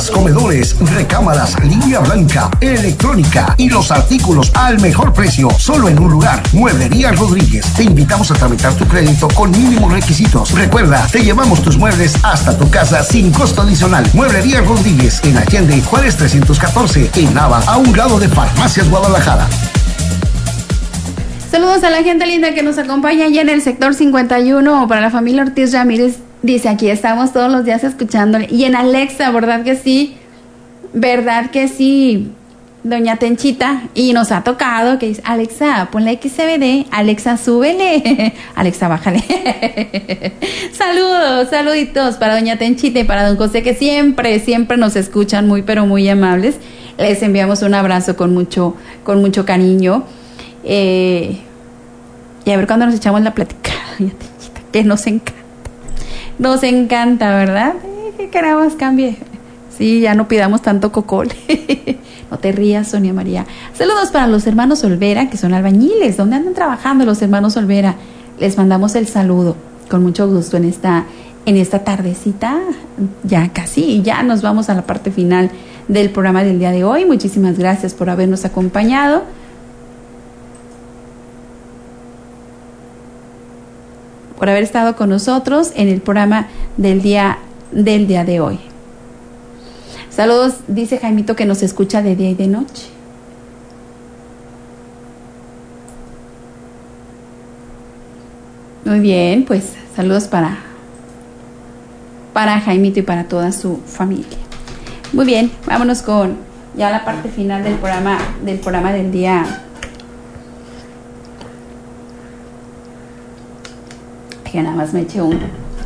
mesas, comedores, recámaras, línea blanca, electrónica y los artículos al mejor precio, solo en un lugar. Mueblería Rodríguez. Te invitamos a tramitar tu crédito con mínimos requisitos. Recuerda, te llevamos tus muebles hasta tu casa sin costo adicional. Mueblería Rodríguez en Allende Juárez 314, en Nava, a un lado de Farmacias Guadalajara. Saludos a la gente linda que nos acompaña allá en el sector 51. Para la familia Ortiz Ramírez, dice, aquí estamos todos los días escuchándole. Y en Alexa, ¿verdad que sí? ¿Verdad que sí? Doña Tenchita, y nos ha tocado que dice, Alexa, ponle XCBD, Alexa, súbele, Alexa, bájale. Saluditos para Doña Tenchita y para Don José, que siempre nos escuchan muy, pero muy amables. Les enviamos un abrazo con mucho cariño. Y a ver cuándo nos echamos la plática, Doña Tenchita, que nos encanta, ¿verdad? Que queramos cambie. Sí, ya no pidamos tanto cocol. No te rías, Sonia María. Saludos para los hermanos Olvera, que son albañiles. ¿Dónde andan trabajando los hermanos Olvera? Les mandamos el saludo con mucho gusto en esta tardecita. Ya nos vamos a la parte final del programa del día de hoy. Muchísimas gracias por habernos acompañado. Por haber estado con nosotros en el programa del día de hoy. Saludos, dice Jaimito que nos escucha de día y de noche. Muy bien, pues saludos para Jaimito y para toda su familia. Muy bien, vámonos con ya la parte final del programa del día. Que nada más me eché uno.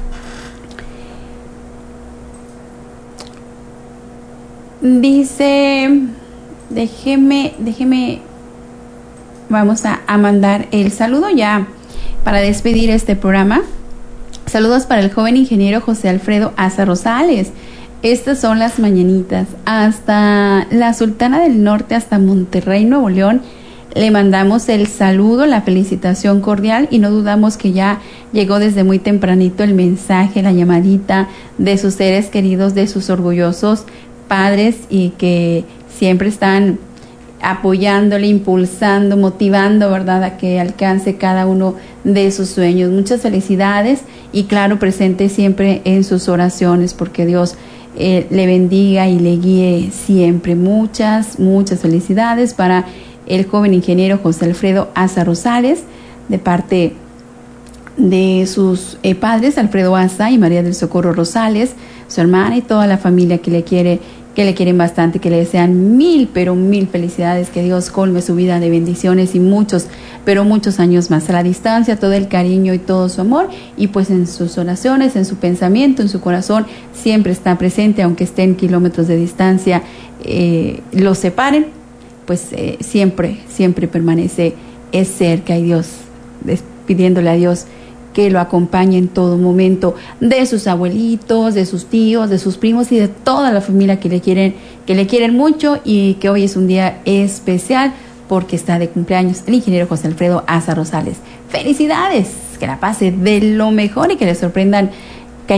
Dice, déjeme, vamos a mandar el saludo ya para despedir este programa. Saludos para el joven ingeniero José Alfredo Aza Rosales. Estas son las mañanitas. Hasta la Sultana del Norte, hasta Monterrey, Nuevo León, le mandamos el saludo, la felicitación cordial, y no dudamos que ya llegó desde muy tempranito el mensaje, la llamadita de sus seres queridos, de sus orgullosos padres, y que siempre están apoyándole, impulsando, motivando, ¿verdad?, a que alcance cada uno de sus sueños. Muchas felicidades, y claro, presente siempre en sus oraciones, porque Dios le bendiga y le guíe siempre. Muchas felicidades para el joven ingeniero José Alfredo Aza Rosales, de parte de sus padres, Alfredo Aza y María del Socorro Rosales, su hermana y toda la familia que le quieren bastante, que le desean mil felicidades, que Dios colme su vida de bendiciones y muchos años más. A la distancia, todo el cariño y todo su amor, y pues en sus oraciones, en su pensamiento, en su corazón, siempre está presente, aunque estén kilómetros de distancia, los separen, pues siempre permanece, es cerca, y Dios, pidiéndole a Dios que lo acompañe en todo momento, de sus abuelitos, de sus tíos, de sus primos y de toda la familia que le quieren mucho, y que hoy es un día especial porque está de cumpleaños el ingeniero José Alfredo Aza Rosales. ¡Felicidades! Que la pase de lo mejor y que le sorprendan, que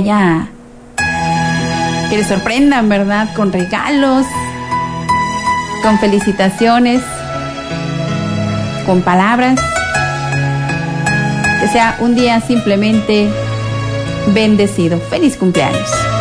le sorprendan, ¿verdad?, con regalos, con felicitaciones, con palabras. Que sea un día simplemente bendecido. ¡Feliz cumpleaños!